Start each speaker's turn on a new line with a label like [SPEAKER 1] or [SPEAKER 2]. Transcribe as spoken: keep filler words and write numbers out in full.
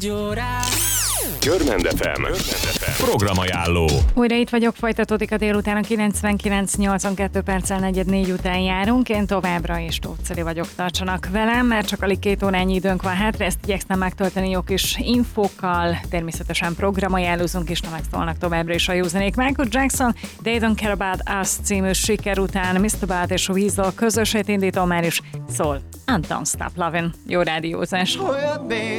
[SPEAKER 1] Görmend ef em programajánló.
[SPEAKER 2] Újra itt vagyok, folytatódik a délután a kilencvenkilenc nyolcvankettő perccel negyed négy után járunk. Én továbbra is Tóth Celi vagyok, tartsanak velem, mert csak alig két órányi időnk van hátra, ezt igyekszem megtölteni jó kis infókkal, természetesen programajánlózunk, és nem megszólnak továbbra is a jó zenék. Michael Jackson, They Don't Care About Us című siker után miszter Balt és Weasel közösét indító már is szól And Don't Stop Lovin'. Jó rádiózás!
[SPEAKER 3] Well, they